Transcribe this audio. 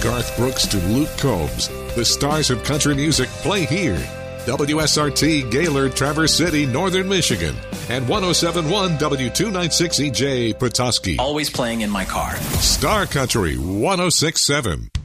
Garth Brooks to Luke Combs, the stars of country music play here. WSRT Gaylord, Traverse City, Northern Michigan, and 107.1 W296EJ, Petoskey. Always playing in my car. Star Country 106.7.